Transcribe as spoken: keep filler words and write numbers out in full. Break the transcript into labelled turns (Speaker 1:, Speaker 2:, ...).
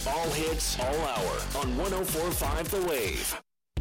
Speaker 1: All hits, all hour on one oh four point five The Wave.